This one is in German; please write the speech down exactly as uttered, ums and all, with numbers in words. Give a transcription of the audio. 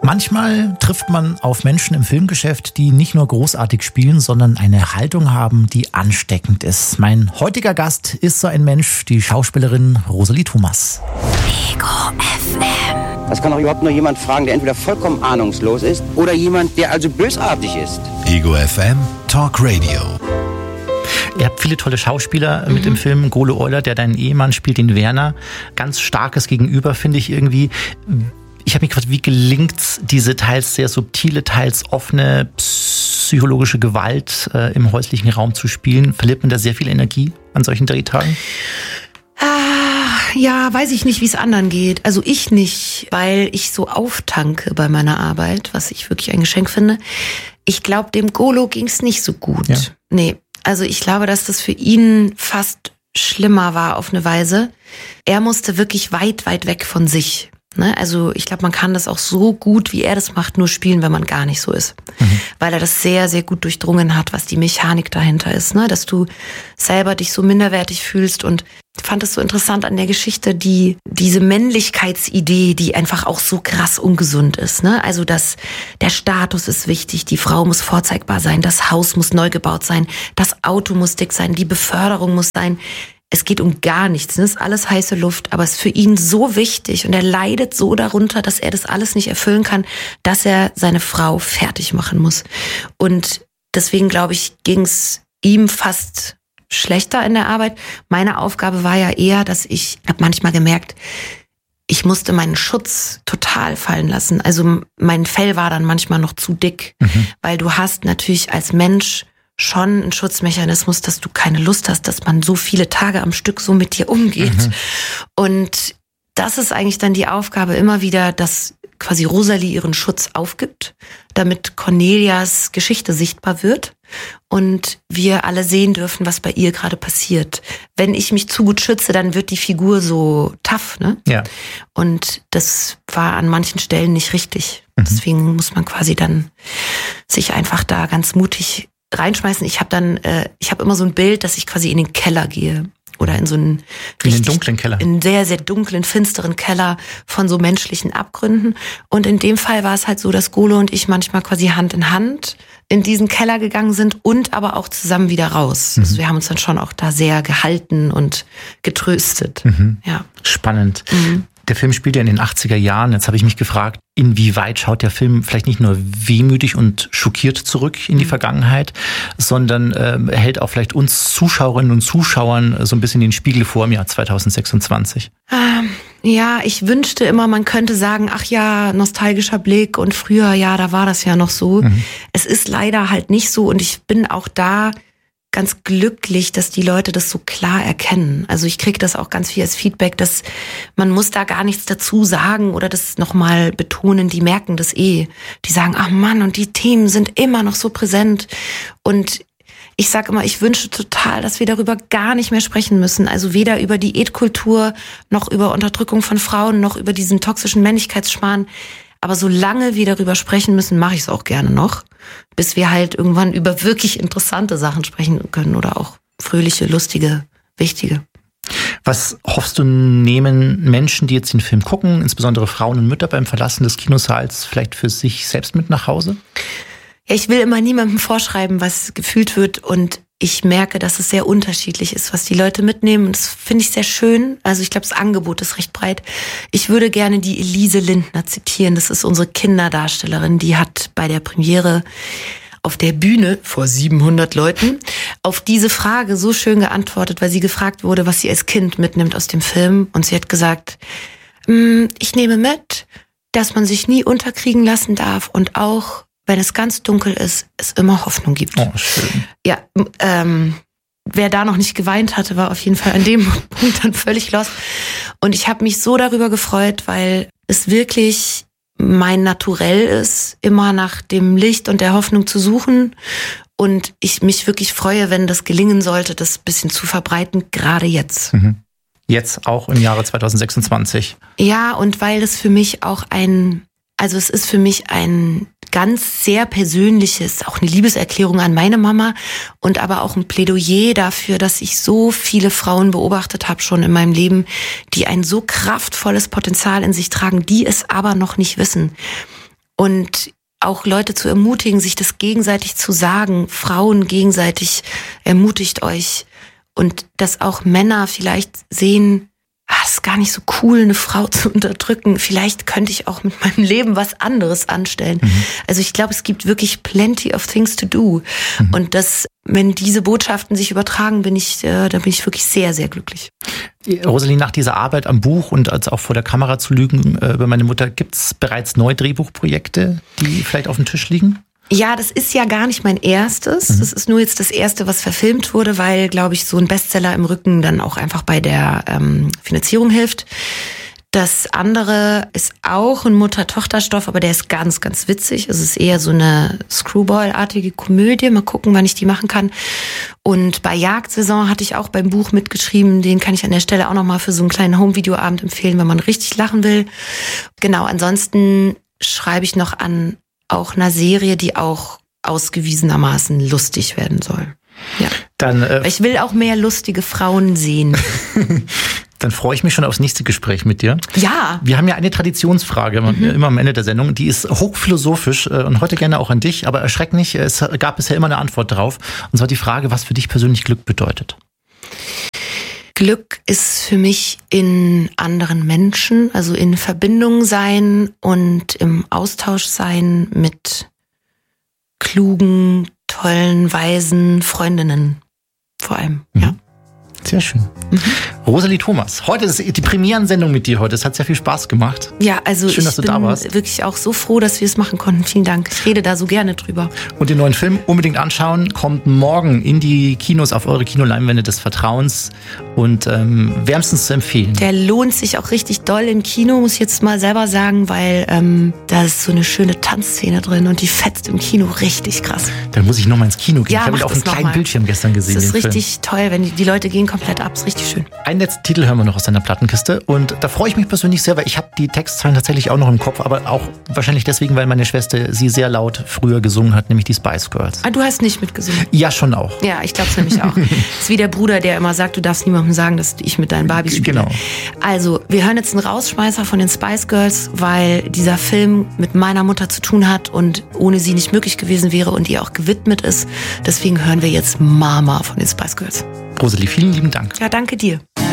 Manchmal trifft man auf Menschen im Filmgeschäft, die nicht nur großartig spielen, sondern eine Haltung haben, die ansteckend ist. Mein heutiger Gast ist so ein Mensch, die Schauspielerin Rosalie Thomas. Ego F M. Das kann doch überhaupt nur jemand fragen, der entweder vollkommen ahnungslos ist oder jemand, der also bösartig ist. Ego F M Talk Radio. Ihr habt viele tolle Schauspieler mit mhm. im Film. Gole Euler, der deinen Ehemann spielt, den Werner. Ganz starkes Gegenüber, finde ich irgendwie. Ich habe mich gefragt, wie gelingt's, diese teils sehr subtile, teils offene psychologische Gewalt äh, im häuslichen Raum zu spielen? Verliert man da sehr viel Energie an solchen Drehtagen? Ah, ja, weiß ich nicht, wie es anderen geht. Also ich nicht, weil ich so auftanke bei meiner Arbeit, was ich wirklich ein Geschenk finde. Ich glaube, dem Golo ging's nicht so gut. Ja. Nee, also ich glaube, dass das für ihn fast schlimmer war auf eine Weise. Er musste wirklich weit, weit weg von sich. Also ich glaube, man kann das auch so gut, wie er das macht, nur spielen, wenn man gar nicht so ist. Mhm. Weil er das sehr, sehr gut durchdrungen hat, was die Mechanik dahinter ist. Ne? Dass du selber dich so minderwertig fühlst. Und ich fand es so interessant an der Geschichte, die diese Männlichkeitsidee, die einfach auch so krass ungesund ist. Ne? Also dass der Status ist wichtig, die Frau muss vorzeigbar sein, das Haus muss neu gebaut sein, das Auto muss dick sein, die Beförderung muss sein. Es geht um gar nichts, das ist alles heiße Luft, aber es ist für ihn so wichtig und er leidet so darunter, dass er das alles nicht erfüllen kann, dass er seine Frau fertig machen muss. Und deswegen, glaube ich, ging es ihm fast schlechter in der Arbeit. Meine Aufgabe war ja eher, dass ich, habe manchmal gemerkt, ich musste meinen Schutz total fallen lassen. Also mein Fell war dann manchmal noch zu dick, mhm. weil du hast natürlich als Mensch schon ein Schutzmechanismus, dass du keine Lust hast, dass man so viele Tage am Stück so mit dir umgeht. Mhm. Und das ist eigentlich dann die Aufgabe immer wieder, dass quasi Rosalie ihren Schutz aufgibt, damit Cornelias Geschichte sichtbar wird und wir alle sehen dürfen, was bei ihr gerade passiert. Wenn ich mich zu gut schütze, dann wird die Figur so tough, ne? Ja. Und das war an manchen Stellen nicht richtig. Mhm. Deswegen muss man quasi dann sich einfach da ganz mutig reinschmeißen. Ich habe dann, äh, ich habe immer so ein Bild, dass ich quasi in den Keller gehe oder in so einen in den dunklen Keller, in einen sehr sehr dunklen, finsteren Keller von so menschlichen Abgründen. Und in dem Fall war es halt so, dass Golo und ich manchmal quasi Hand in Hand in diesen Keller gegangen sind und aber auch zusammen wieder raus. Mhm. Also wir haben uns dann schon auch da sehr gehalten und getröstet. Mhm. Ja, spannend. Mhm. Der Film spielt ja in den achtziger Jahren. Jetzt habe ich mich gefragt, inwieweit schaut der Film vielleicht nicht nur wehmütig und schockiert zurück in die Vergangenheit, sondern äh, hält auch vielleicht uns Zuschauerinnen und Zuschauern so ein bisschen den Spiegel vor im Jahr zweitausendsechsundzwanzig. Ähm, ja, ich wünschte immer, man könnte sagen, ach ja, nostalgischer Blick und früher, ja, da war das ja noch so. Mhm. Es ist leider halt nicht so und ich bin auch da ganz glücklich, dass die Leute das so klar erkennen. Also ich kriege das auch ganz viel als Feedback, dass man muss da gar nichts dazu sagen oder das nochmal betonen. Die merken das eh. Die sagen, ach Mann, und die Themen sind immer noch so präsent. Und ich sage immer, ich wünsche total, dass wir darüber gar nicht mehr sprechen müssen. Also weder über Diätkultur, noch über Unterdrückung von Frauen, noch über diesen toxischen Männlichkeitsschmarrn. Aber solange wir darüber sprechen müssen, mache ich es auch gerne noch, bis wir halt irgendwann über wirklich interessante Sachen sprechen können oder auch fröhliche, lustige, wichtige. Was hoffst du, nehmen Menschen, die jetzt den Film gucken, insbesondere Frauen und Mütter beim Verlassen des Kinosaals, vielleicht für sich selbst mit nach Hause? Ja, ich will immer niemandem vorschreiben, was gefühlt wird und ich merke, dass es sehr unterschiedlich ist, was die Leute mitnehmen. Und das finde ich sehr schön. Also ich glaube, das Angebot ist recht breit. Ich würde gerne die Elise Lindner zitieren. Das ist unsere Kinderdarstellerin. Die hat bei der Premiere auf der Bühne vor siebenhundert Leuten auf diese Frage so schön geantwortet, weil sie gefragt wurde, was sie als Kind mitnimmt aus dem Film. Und sie hat gesagt, ich nehme mit, dass man sich nie unterkriegen lassen darf und auch, wenn es ganz dunkel ist, es immer Hoffnung gibt. Oh, schön. Ja, ähm, wer da noch nicht geweint hatte, war auf jeden Fall an dem Punkt dann völlig lost. Und ich habe mich so darüber gefreut, weil es wirklich mein Naturell ist, immer nach dem Licht und der Hoffnung zu suchen. Und ich mich wirklich freue, wenn das gelingen sollte, das ein bisschen zu verbreiten, gerade jetzt. Mhm. Jetzt auch im Jahre zweitausendsechsundzwanzig. Ja, und weil das für mich auch ein, also es ist für mich ein ganz sehr persönliches, auch eine Liebeserklärung an meine Mama und aber auch ein Plädoyer dafür, dass ich so viele Frauen beobachtet habe schon in meinem Leben, die ein so kraftvolles Potenzial in sich tragen, die es aber noch nicht wissen. Und auch Leute zu ermutigen, sich das gegenseitig zu sagen, Frauen gegenseitig, ermutigt euch. Und dass auch Männer vielleicht sehen, ah, es ist gar nicht so cool, eine Frau zu unterdrücken. Vielleicht könnte ich auch mit meinem Leben was anderes anstellen. Mhm. Also ich glaube, es gibt wirklich plenty of things to do. Mhm. Und das, wenn diese Botschaften sich übertragen, bin ich, äh, da bin ich wirklich sehr, sehr glücklich. Rosalie, nach dieser Arbeit am Buch und als auch vor der Kamera zu lügen äh, über meine Mutter, gibt es bereits neue Drehbuchprojekte, die vielleicht auf dem Tisch liegen? Ja, das ist ja gar nicht mein erstes. Mhm. Das ist nur jetzt das erste, was verfilmt wurde, weil, glaube ich, so ein Bestseller im Rücken dann auch einfach bei der ähm, Finanzierung hilft. Das andere ist auch ein Mutter-Tochter-Stoff, aber der ist ganz, ganz witzig. Es ist eher so eine Screwball-artige Komödie. Mal gucken, wann ich die machen kann. Und bei Jagdsaison hatte ich auch beim Buch mitgeschrieben. Den kann ich an der Stelle auch nochmal für so einen kleinen Home-Video-Abend empfehlen, wenn man richtig lachen will. Genau, ansonsten schreibe ich noch an auch einer Serie, die auch ausgewiesenermaßen lustig werden soll. Ja. Dann, äh, ich will auch mehr lustige Frauen sehen. Dann freue ich mich schon aufs nächste Gespräch mit dir. Ja. Wir haben ja eine Traditionsfrage, mhm. immer am Ende der Sendung. Die ist hochphilosophisch und heute gerne auch an dich. Aber erschreck nicht, es gab bisher immer eine Antwort drauf. Und zwar die Frage, was für dich persönlich Glück bedeutet. Glück ist für mich in anderen Menschen, also in Verbindung sein und im Austausch sein mit klugen, tollen, weisen Freundinnen vor allem. Mhm. Ja. Sehr schön. Mhm. Rosalie Thomas, heute ist die Premierensendung mit dir heute. Es hat sehr viel Spaß gemacht. Ja, also schön, ich dass du bin da warst. Wirklich auch so froh, dass wir es machen konnten. Vielen Dank. Ich rede da so gerne drüber. Und den neuen Film unbedingt anschauen. Kommt morgen in die Kinos auf eure Kinoleinwände des Vertrauens und ähm, wärmstens zu empfehlen. Der lohnt sich auch richtig doll im Kino, muss ich jetzt mal selber sagen, weil ähm, da ist so eine schöne Tanzszene drin und die fetzt im Kino richtig krass. Dann muss ich noch mal ins Kino gehen. Ja, ich habe ihn auf einem kleinen mal. Bildschirm gestern gesehen. Das ist den richtig Film. toll, wenn die, die Leute gehen komplett ab. Das ist richtig schön. Einen letzten Titel hören wir noch aus deiner Plattenkiste und da freue ich mich persönlich sehr, weil ich habe die Textzeilen tatsächlich auch noch im Kopf, aber auch wahrscheinlich deswegen, weil meine Schwester sie sehr laut früher gesungen hat, nämlich die Spice Girls. Ah, du hast nicht mitgesungen? Ja, schon auch. Ja, ich glaube es nämlich auch. Das ist wie der Bruder, der immer sagt, du darfst niemandem sagen, dass ich mit deinen Barbies spiele. Genau. Also, wir hören jetzt einen Rausschmeißer von den Spice Girls, weil dieser Film mit meiner Mutter zu tun hat und ohne sie nicht möglich gewesen wäre und ihr auch gewidmet ist. Deswegen hören wir jetzt Mama von den Spice Girls. Rosalie, vielen lieben Dank. Ja, danke dir.